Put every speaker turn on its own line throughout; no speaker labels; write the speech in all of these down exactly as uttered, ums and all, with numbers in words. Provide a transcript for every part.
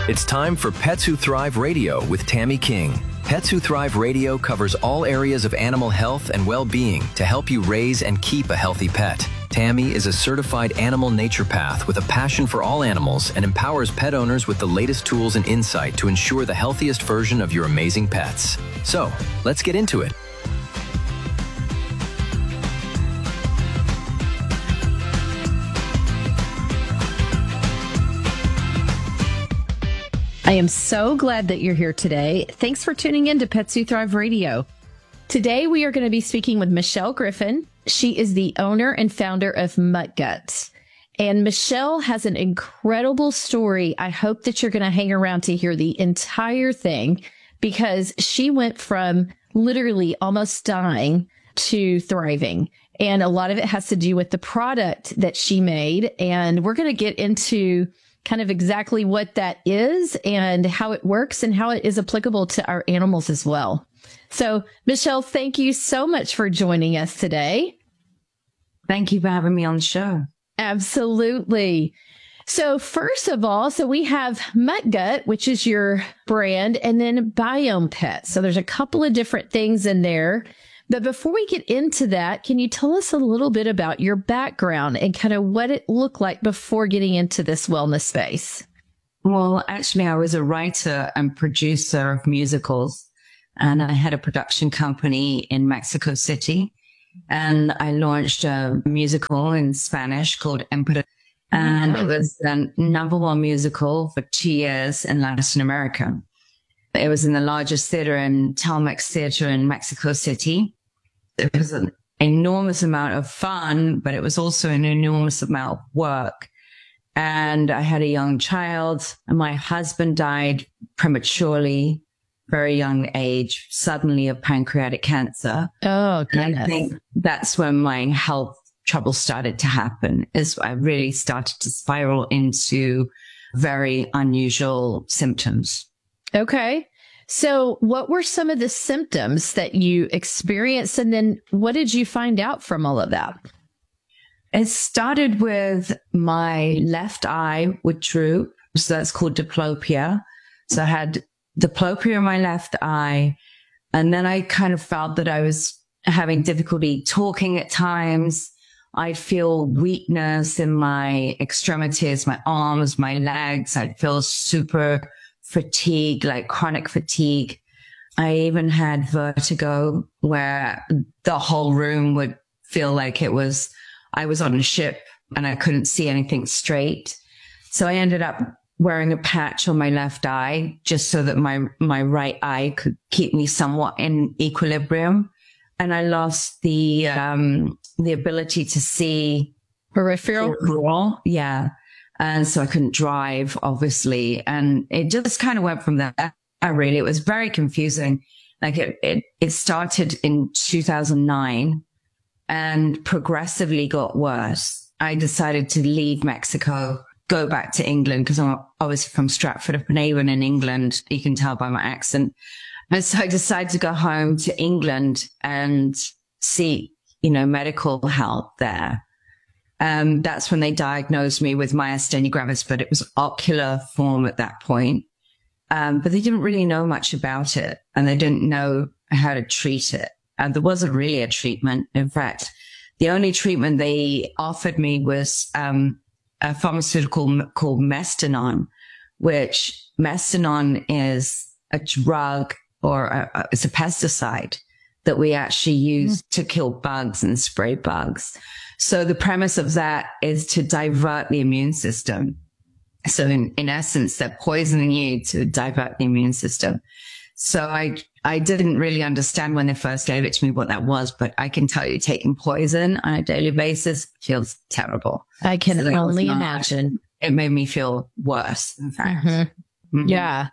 It's time for Pets Who Thrive Radio with Tammy King. Pets Who Thrive Radio covers all areas of animal health and well-being to help you raise and keep a healthy pet. Tammy is a certified animal naturopath with a passion for all animals and empowers pet owners with the latest tools and insight to ensure the healthiest version of your amazing pets. So, let's get into it.
I am so glad that you're here today. Thanks for tuning in to Pets Who Thrive Radio. Today, we are going to be speaking with Michelle Griffin. She is the owner and founder of Mutt Guts. And Michelle has an incredible story. I hope that you're going to hang around to hear the entire thing because she went from literally almost dying to thriving. And a lot of it has to do with the product that she made. And we're going to get into kind of exactly what that is and how it works and how it is applicable to our animals as well. So, Michelle, thank you so much for joining us today.
Thank you for having me on the show.
Absolutely. So first of all, so we have Mutt Gut, which is your brand, and then Biome Pet. So there's a couple of different things in there. But before we get into that, can you tell us a little bit about your background and kind of what it looked like before getting into this wellness space?
Well, actually, I was a writer and producer of musicals, and I had a production company in Mexico City, and I launched a musical in Spanish called Emperor, and it was the number one musical for two years in Latin America. It was in the largest theater in Telmex Theater in Mexico City. It was an enormous amount of fun, but it was also an enormous amount of work. And I had a young child, and my husband died prematurely, very young age, suddenly of pancreatic cancer.
Oh, goodness.
And I think that's when my health trouble started to happen, is I really started to spiral into very unusual symptoms.
Okay. So what were some of the symptoms that you experienced? And then what did you find out from all of that?
It started with my left eye would droop. So that's called diplopia. So I had diplopia in my left eye. And then I kind of felt that I was having difficulty talking at times. I'd feel weakness in my extremities, my arms, my legs. I'd feel super fatigue, like chronic fatigue. I even had vertigo where the whole room would feel like it was, I was on a ship and I couldn't see anything straight. So I ended up wearing a patch on my left eye just so that my, my right eye could keep me somewhat in equilibrium. And I lost the, um, the ability to see
peripheral.
peripheral. Yeah. And so I couldn't drive, obviously. And it just kind of went from there. I really, it was very confusing. Like it, it, it started in two thousand nine and progressively got worse. I decided to leave Mexico, go back to England because I'm obviously from Stratford-upon-Avon in England. You can tell by my accent. And so I decided to go home to England and seek, you know, medical help there. Um, that's when they diagnosed me with myasthenia gravis, but it was ocular form at that point. Um, but they didn't really know much about it and they didn't know how to treat it. And there wasn't really a treatment. In fact, the only treatment they offered me was, um, a pharmaceutical called Mestinon, which Mestinon is a drug or a, a, it's a pesticide that we actually use mm. to kill bugs and spray bugs. So the premise of that is to divert the immune system. So in, in essence, they're poisoning you to divert the immune system. So I, I didn't really understand when they first gave it to me what that was, but I can tell you taking poison on a daily basis feels terrible.
I can
so
only imagine.
It made me feel worse, in fact.
Mm-hmm. Mm-hmm. Yeah.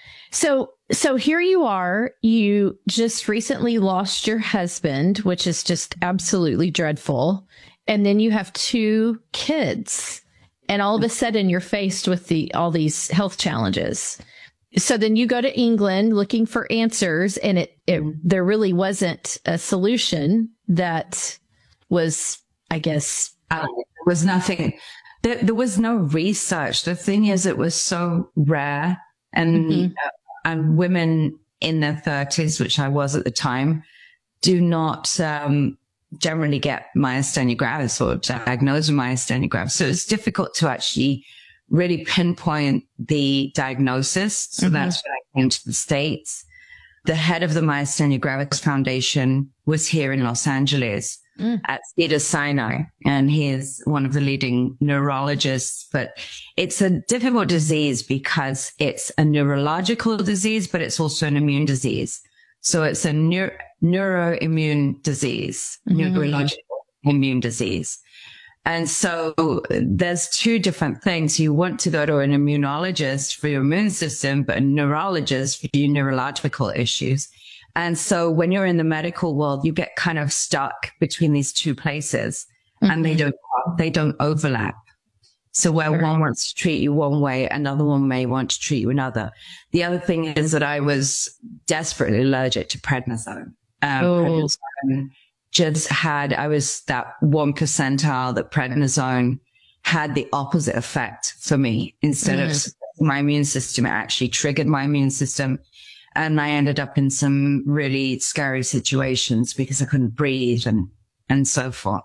So, so here you are, you just recently lost your husband, which is just absolutely dreadful. And then you have two kids and all of a sudden you're faced with the, all these health challenges. So then you go to England looking for answers and it, it, there really wasn't a solution that was, I guess,
uh, there was nothing, there, there was no research. The thing is, it was so rare And,
Mm-hmm.
uh, and women in their thirties, which I was at the time, do not um, generally get myasthenia gravis or diagnosed with myasthenia gravis. So it's difficult to actually really pinpoint the diagnosis. So mm-hmm. that's when I came to the States. The head of the Myasthenia Gravis Foundation was here in Los Angeles mm. at Cedars-Sinai, and he is one of the leading neurologists. But it's a difficult disease because it's a neurological disease, but it's also an immune disease. So it's a neuro, neuroimmune disease, mm-hmm. neurological immune disease. And so there's two different things. You want to go to an immunologist for your immune system, but a neurologist for your neurological issues. And so when you're in the medical world, you get kind of stuck between these two places mm-hmm. and they don't, they don't overlap. So where sure. one wants to treat you one way, another one may want to treat you another. The other thing is that I was desperately allergic to prednisone. Um,
oh.
prednisone just had, I was that one percentile that prednisone had the opposite effect for me. Instead mm. of my immune system, it actually triggered my immune system. And I ended up in some really scary situations because I couldn't breathe and, and so forth.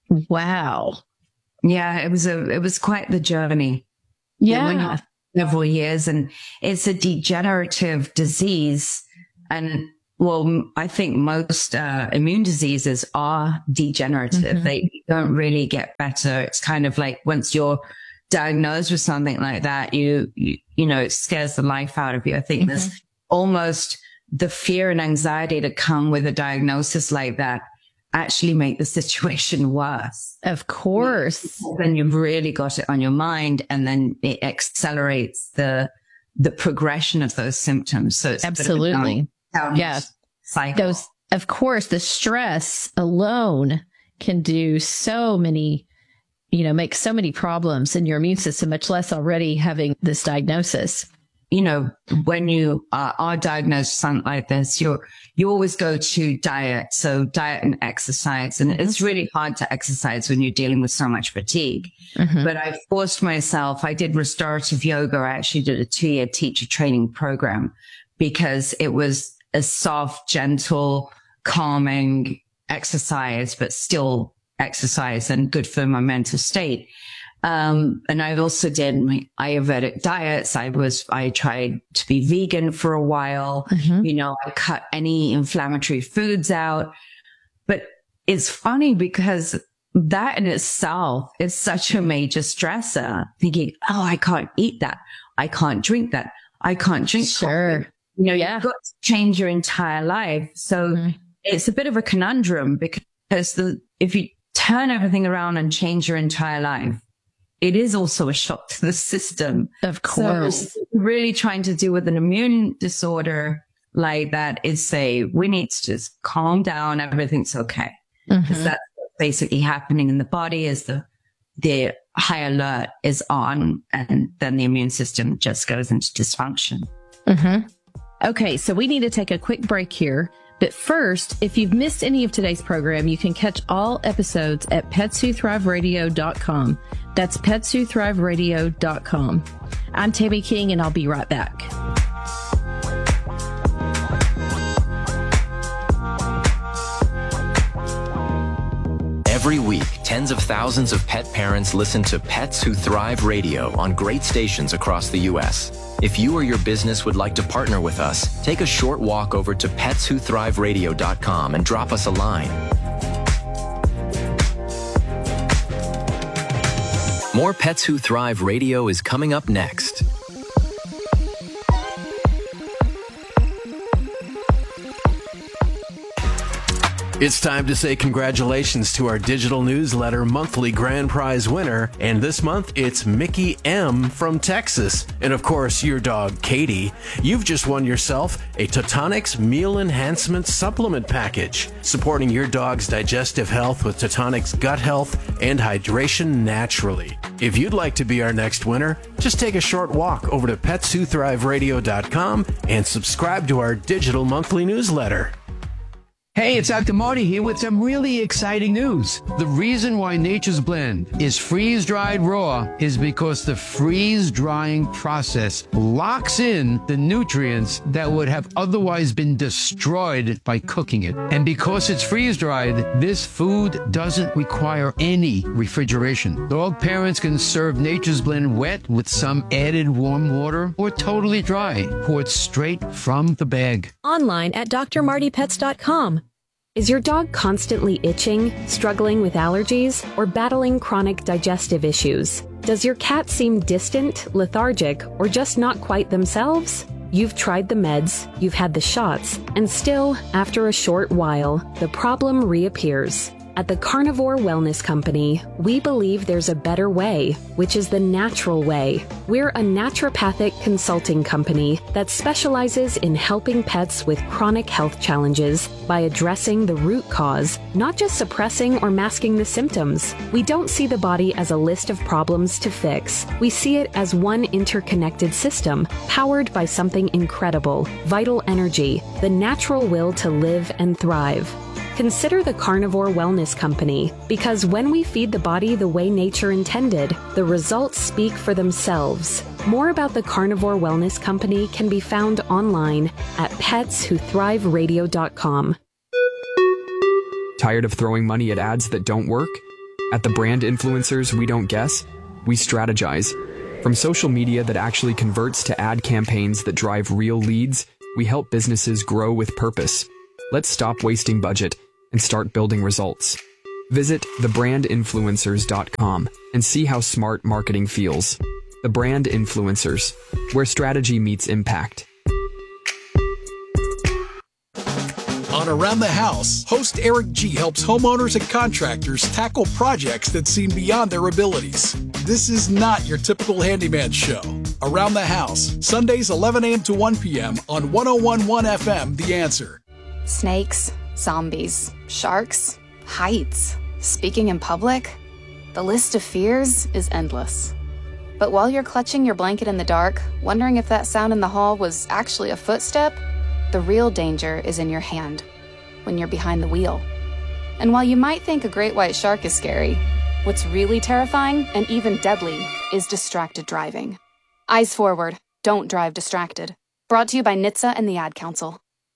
Wow.
Yeah, it was a, it was quite the journey.
Yeah.
Several years, and it's a degenerative disease. And well, I think most uh, immune diseases are degenerative. Mm-hmm. They don't really get better. It's kind of like once you're diagnosed with something like that, you, you, you know, it scares the life out of you. I think mm-hmm. there's almost the fear and anxiety that come with a diagnosis like that actually make the situation worse.
Of course.
Then you've really got it on your mind, and then it accelerates the, the progression of those symptoms. So it's
absolutely.
Down
yeah.
cycle.
Those, of course, the stress alone can do so many, you know, make so many problems in your immune system, much less already having this diagnosis.
You know, when you uh, are diagnosed with something like this, you're, you always go to diet. So diet and exercise. And mm-hmm. it's really hard to exercise when you're dealing with so much fatigue. Mm-hmm. But I forced myself. I did restorative yoga. I actually did a two year teacher training program because it was a soft, gentle, calming exercise, but still exercise and good for my mental state. Um, and I also did my Ayurvedic diets. I was, I tried to be vegan for a while. Mm-hmm. You know, I cut any inflammatory foods out. But it's funny because that in itself is such a major stressor, thinking, oh, I can't eat that. I can't drink that. I can't drink
Sure.
coffee. You know,
yeah.
you've got to change your entire life. So mm-hmm. it's a bit of a conundrum because the, if you turn everything around and change your entire life, it is also a shock to the system.
Of course.
So really trying to deal with an immune disorder like that is say, we need to just calm down. Everything's okay. Because mm-hmm. that's what's basically happening in the body is the, the high alert is on, and then the immune system just goes into dysfunction.
Mm-hmm. Okay, so we need to take a quick break here. But first, if you've missed any of today's program, you can catch all episodes at pets who thrive radio dot com. That's pets who thrive radio dot com. I'm Tammy King, and I'll be right back.
Every week, tens of thousands of pet parents listen to Pets Who Thrive Radio on great stations across the U S. If you or your business would like to partner with us, take a short walk over to pets who thrive radio dot com and drop us a line. More Pets Who Thrive Radio is coming up next.
It's time to say congratulations to our digital newsletter monthly grand prize winner. And this month, it's Mickey M. from Texas. And of course, your dog, Katie. You've just won yourself a Totonix Meal Enhancement Supplement Package, supporting your dog's digestive health with Totonix gut health and hydration naturally. If you'd like to be our next winner, just take a short walk over to pets who thrive radio dot com and subscribe to our digital monthly newsletter.
Hey, it's Doctor Marty here with some really exciting news. The reason why Nature's Blend is freeze-dried raw is because the freeze-drying process locks in the nutrients that would have otherwise been destroyed by cooking it. And because it's freeze-dried, this food doesn't require any refrigeration. Dog parents can serve Nature's Blend wet with some added warm water or totally dry, poured straight from the bag.
Online at D R Marty Pets dot com. Is your dog constantly itching, struggling with allergies, or battling chronic digestive issues? Does your cat seem distant, lethargic, or just not quite themselves? You've tried the meds, you've had the shots, and still, after a short while, the problem reappears. At the Carnivore Wellness Company, we believe there's a better way, which is the natural way. We're a naturopathic consulting company that specializes in helping pets with chronic health challenges by addressing the root cause, not just suppressing or masking the symptoms. We don't see the body as a list of problems to fix. We see it as one interconnected system, powered by something incredible, vital energy, the natural will to live and thrive. Consider the Carnivore Wellness Company, because when we feed the body the way nature intended, the results speak for themselves. More about the Carnivore Wellness Company can be found online at pets who thrive radio dot com.
Tired of throwing money at ads that don't work? At the Brand Influencers We Don't Guess, we strategize. From social media that actually converts to ad campaigns that drive real leads, we help businesses grow with purpose. Let's stop wasting budget and start building results. Visit the brand influencers dot com and see how smart marketing feels. The Brand Influencers, where strategy meets impact.
On Around the House, host Eric G. helps homeowners and contractors tackle projects that seem beyond their abilities. This is not your typical handyman show. Around the House, Sundays eleven a.m. to one p.m. on one oh one point one F M, The Answer.
Snakes, zombies, sharks, heights, speaking in public. The list of fears is endless. But while you're clutching your blanket in the dark, wondering if that sound in the hall was actually a footstep, the real danger is in your hand, when you're behind the wheel. And while you might think a great white shark is scary, what's really terrifying and even deadly is distracted driving. Eyes forward, don't drive distracted. Brought to you by N H T S A and the Ad Council.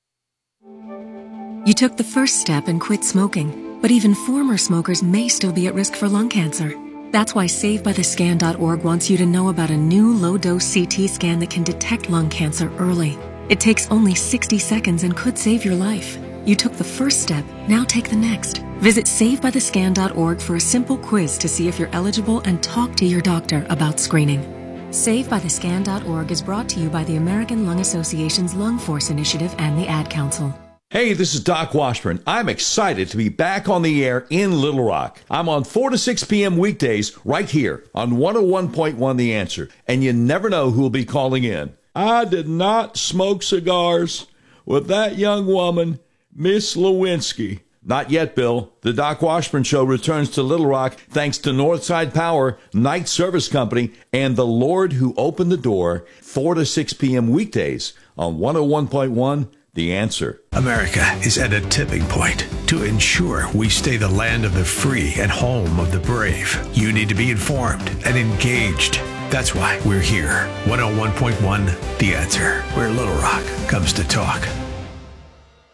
You took the first step and quit smoking, but even former smokers may still be at risk for lung cancer. That's why Save By The Scan dot org wants you to know about a new low-dose C T scan that can detect lung cancer early. It takes only sixty seconds and could save your life. You took the first step, now take the next. Visit Save By The Scan dot org for a simple quiz to see if you're eligible and talk to your doctor about screening. Save By The Scan dot org is brought to you by the American Lung Association's Lung Force Initiative and the Ad Council.
Hey, this is Doc Washburn. I'm excited to be back on the air in Little Rock. I'm on four to six p.m. weekdays right here on one oh one point one The Answer. And you never know who will be calling in. I did not smoke cigars with that young woman, Miss Lewinsky. Not yet, Bill. The Doc Washburn Show returns to Little Rock thanks to Northside Power, Night Service Company, and the Lord who opened the door, four to six p.m. weekdays on one oh one point one The Answer.
America is at a tipping point. To ensure we stay the land of the free and home of the brave, you need to be informed and engaged. That's why we're here. one oh one point one The Answer, where Little Rock comes to talk.